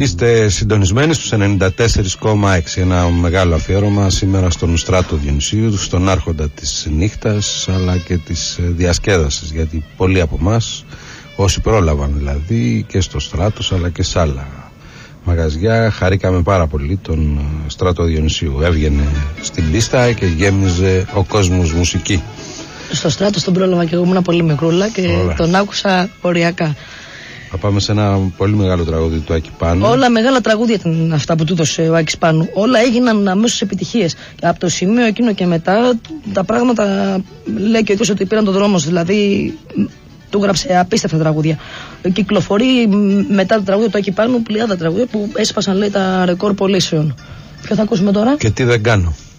Είστε συντονισμένοι στους 94,6. Ένα μεγάλο αφιέρωμα σήμερα στον Στράτο Διονυσίου, στον άρχοντα της νύχτας αλλά και της διασκέδασης. Γιατί πολλοί από εμάς, όσοι πρόλαβαν δηλαδή και στο Στράτος αλλά και σε άλλα μαγαζιά, χαρήκαμε πάρα πολύ τον Στράτο Διονυσίου. Έβγαινε στην πίστα και γέμιζε ο κόσμος μουσική. Στο Στράτο τον πρόλαβα και εγώ, ήμουν πολύ μικρούλα και τον άκουσα οριακά. Θα πάμε σε ένα πολύ μεγάλο τραγούδι του Άκη Πάνου. Όλα μεγάλα τραγούδια ήταν αυτά που του έδωσε ο Άκης Πάνου. Όλα έγιναν αμέσως επιτυχίες. Από το σημείο εκείνο και μετά τα πράγματα, λέει και ο ίδιος ότι πήραν τον δρόμο. Δηλαδή του γράψε απίστευτα τραγούδια. Κυκλοφορεί μετά τα τραγούδια του Άκη Πάνου πλειάδα τραγούδια που έσπασαν, λέει, τα ρεκόρ πωλήσεων. Ποιο θα ακούσουμε τώρα? Και τι δεν κάνω.